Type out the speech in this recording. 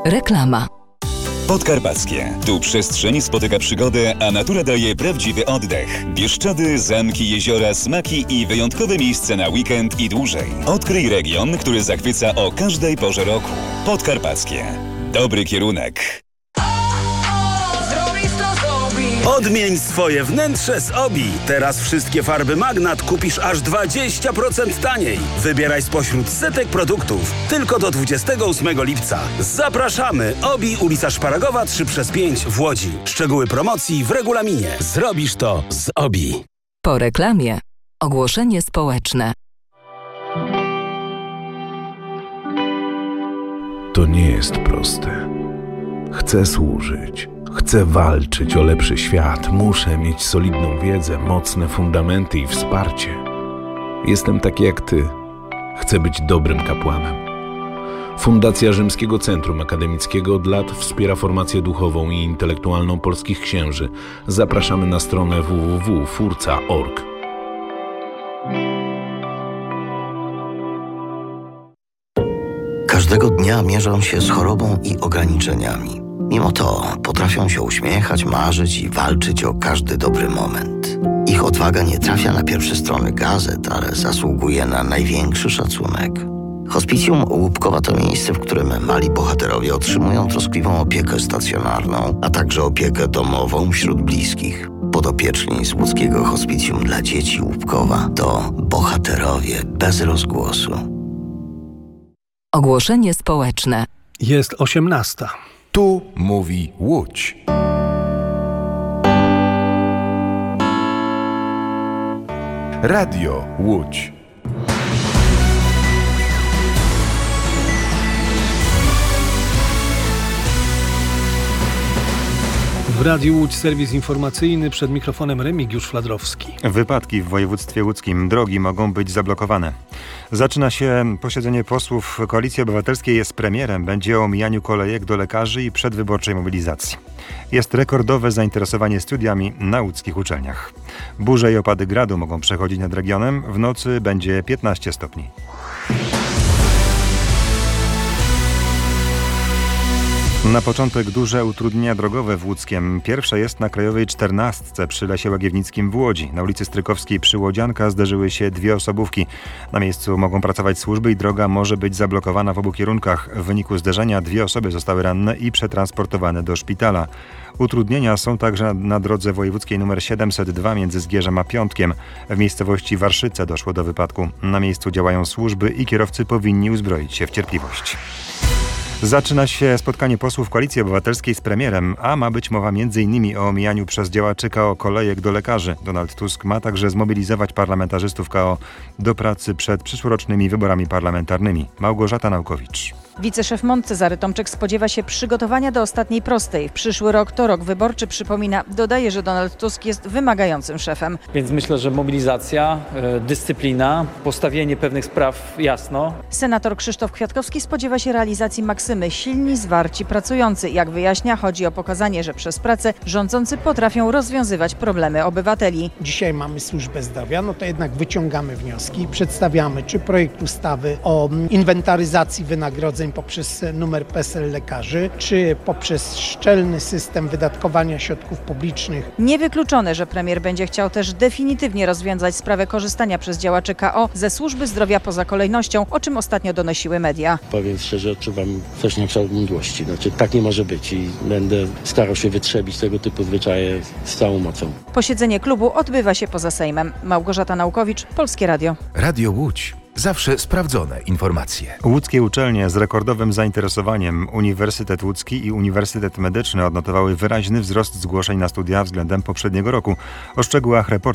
Reklama. Podkarpackie. Tu przestrzeń spotyka przygodę, a natura daje prawdziwy oddech. Bieszczady, zamki, jeziora, smaki i wyjątkowe miejsce na weekend i dłużej. Odkryj region, który zachwyca o każdej porze roku. Podkarpackie. Dobry kierunek. Odmień swoje wnętrze z Obi. Teraz wszystkie farby Magnat kupisz aż 20% taniej. Wybieraj spośród setek produktów. Tylko do 28 lipca. Zapraszamy! Obi, ulica Szparagowa 3/5 w Łodzi. Szczegóły promocji w regulaminie. Zrobisz to z Obi. Po reklamie. Ogłoszenie społeczne. To nie jest proste. Chcę służyć. Chcę walczyć o lepszy świat. Muszę mieć solidną wiedzę, mocne fundamenty i wsparcie. Jestem taki jak ty. Chcę być dobrym kapłanem. Fundacja Rzymskiego Centrum Akademickiego od lat wspiera formację duchową i intelektualną polskich księży. Zapraszamy na stronę www.furca.org. Każdego dnia mierzą się z chorobą i ograniczeniami. Mimo to potrafią się uśmiechać, marzyć i walczyć o każdy dobry moment. Ich odwaga nie trafia na pierwsze strony gazet, ale zasługuje na największy szacunek. Hospicjum Łupkowa to miejsce, w którym mali bohaterowie otrzymują troskliwą opiekę stacjonarną, a także opiekę domową wśród bliskich. Podopieczni z łódzkiego Hospicjum dla dzieci Łupkowa to bohaterowie bez rozgłosu. Ogłoszenie społeczne. Jest 18. Tu mówi Łódź. Radio Łódź. W Radiu Łódź serwis informacyjny, przed mikrofonem Remigiusz Fladrowski. Wypadki w województwie łódzkim. Drogi mogą być zablokowane. Zaczyna się posiedzenie posłów Koalicji Obywatelskiej z premierem. Będzie o omijaniu kolejek do lekarzy i przedwyborczej mobilizacji. Jest rekordowe zainteresowanie studiami na łódzkich uczelniach. Burze i opady gradu mogą przechodzić nad regionem. W nocy będzie 15 stopni. Na początek duże utrudnienia drogowe w Łódzkiem. Pierwsze jest na Krajowej 14 przy Lesie Łagiewnickim w Łodzi. Na ulicy Strykowskiej przy Łodzianka zderzyły się dwie osobówki. Na miejscu mogą pracować służby i droga może być zablokowana w obu kierunkach. W wyniku zderzenia dwie osoby zostały ranne i przetransportowane do szpitala. Utrudnienia są także na drodze wojewódzkiej nr 702 między Zgierzem a Piątkiem. W miejscowości Warszyce doszło do wypadku. Na miejscu działają służby i kierowcy powinni uzbroić się w cierpliwość. Zaczyna się spotkanie posłów Koalicji Obywatelskiej z premierem, a ma być mowa m.in. o omijaniu przez działaczy KO kolejek do lekarzy. Donald Tusk ma także zmobilizować parlamentarzystów KO do pracy przed przyszłorocznymi wyborami parlamentarnymi. Małgorzata Naukowicz. Wiceszef MON Cezary Tomczyk spodziewa się przygotowania do ostatniej prostej. Przyszły rok to rok wyborczy, przypomina. Dodaje, że Donald Tusk jest wymagającym szefem. Więc myślę, że mobilizacja, dyscyplina, postawienie pewnych spraw jasno. Senator Krzysztof Kwiatkowski spodziewa się realizacji maksymy silni, zwarci, pracujący. Jak wyjaśnia, chodzi o pokazanie, że przez pracę rządzący potrafią rozwiązywać problemy obywateli. Dzisiaj mamy służbę zdrowia, no to jednak wyciągamy wnioski, przedstawiamy czy projekt ustawy o inwentaryzacji wynagrodzeń poprzez numer PESEL lekarzy, czy poprzez szczelny system wydatkowania środków publicznych. Niewykluczone, że premier będzie chciał też definitywnie rozwiązać sprawę korzystania przez działaczy KO ze służby zdrowia poza kolejnością, o czym ostatnio donosiły media. Powiem szczerze, odczuwam coś na kształt mdłości. Znaczy, tak nie może być i będę starał się wytrzebić tego typu zwyczaje z całą mocą. Posiedzenie klubu odbywa się poza Sejmem. Małgorzata Naukowicz, Polskie Radio. Radio Łódź. Zawsze sprawdzone informacje. Łódzkie uczelnie z rekordowym zainteresowaniem. Uniwersytet Łódzki i Uniwersytet Medyczny odnotowały wyraźny wzrost zgłoszeń na studia względem poprzedniego roku. O szczegółach